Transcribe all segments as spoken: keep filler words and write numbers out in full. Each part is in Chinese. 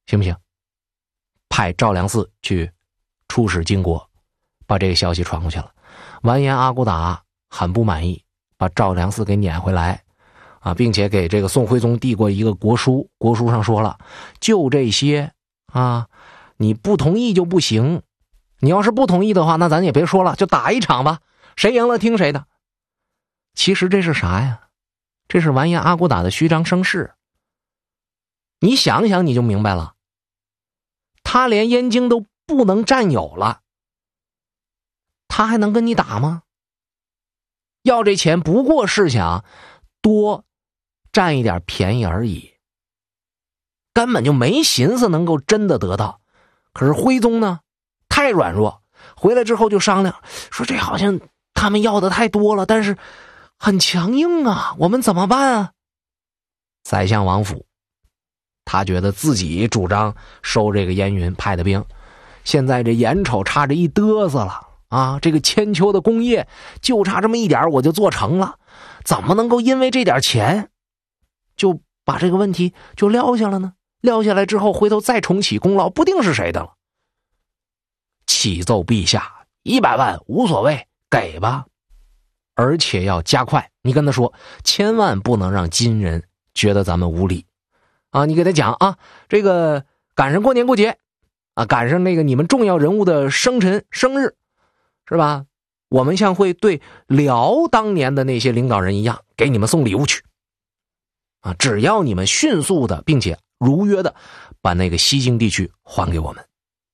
行不行？派赵良嗣去出使金国，把这个消息传过去了。完颜阿骨打很不满意，把赵良嗣给撵回来啊，并且给这个宋徽宗递过一个国书，国书上说了，就这些啊，你不同意就不行，你要是不同意的话，那咱也别说了，就打一场吧，谁赢了听谁的。其实这是啥呀？这是完颜阿骨打的虚张声势。你想想你就明白了，他连燕京都不能占有了，他还能跟你打吗？要这钱不过是想多占一点便宜而已，根本就没寻思能够真的得到。可是徽宗呢，太软弱，回来之后就商量说，这好像他们要的太多了，但是很强硬啊，我们怎么办啊？宰相王府他觉得自己主张收这个燕云派的兵，现在这眼瞅差着一嘚瑟了啊，这个千秋的功业就差这么一点我就做成了，怎么能够因为这点钱就把这个问题就撂下了呢？撂下来之后回头再重启功劳不定是谁的了。启奏陛下，一百万无所谓，给吧，而且要加快，你跟他说千万不能让金人觉得咱们无礼啊！你给他讲啊，这个赶上过年过节啊，赶上那个你们重要人物的生辰生日，是吧？我们像会对辽当年的那些领导人一样，给你们送礼物去啊！只要你们迅速的并且如约的把那个西京地区还给我们。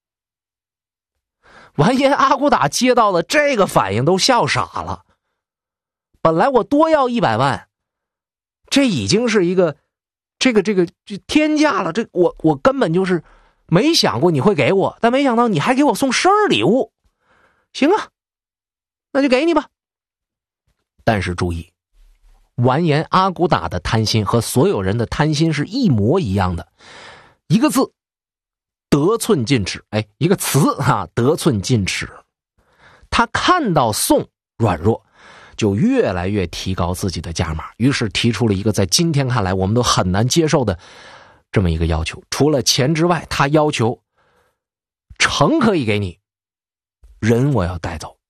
完颜阿骨打接到了这个反应都笑傻了。本来我多要一百万，这已经是一个这个这个天价了，这我我根本就是没想过你会给我，但没想到你还给我送生日礼物。行啊，那就给你吧。但是注意，完颜阿骨打的贪心和所有人的贪心是一模一样的，一个字得寸进尺，哎，一个词啊，得寸进尺。他看到宋软弱，就越来越提高自己的价码，于是提出了一个在今天看来我们都很难接受的这么一个要求。除了钱之外，他要求城可以给你，人我要带走。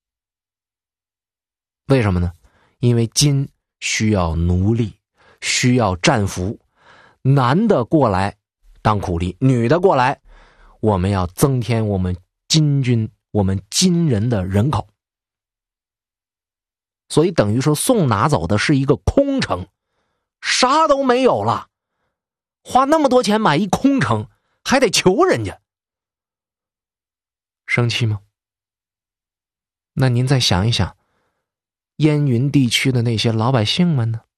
为什么呢？因为金需要奴隶，需要战俘，男的过来当苦力，女的过来，我们要增添我们金军我们金人的人口。所以等于说宋拿走的是一个空城，啥都没有了，花那么多钱买一空城，还得求人家。生气吗？那您再想一想燕云地区的那些老百姓们呢？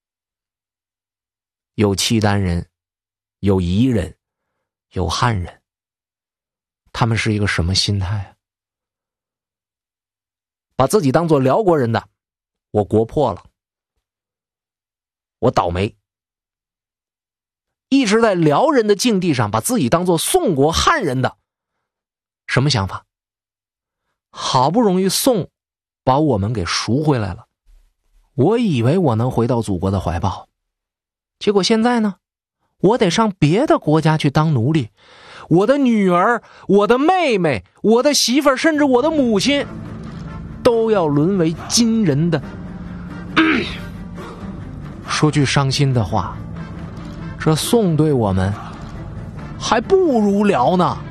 有契丹人，有夷人，有汉人，他们是一个什么心态啊？把自己当作辽国人的，我国破了，我倒霉。一直在辽人的境地上把自己当作宋国汉人的，什么想法？好不容易宋把我们给赎回来了，我以为我能回到祖国的怀抱，结果现在呢，我得上别的国家去当奴隶，我的女儿，我的妹妹，我的媳妇儿，甚至我的母亲都要沦为金人的。说句伤心的话，这宋对我们还不如辽呢。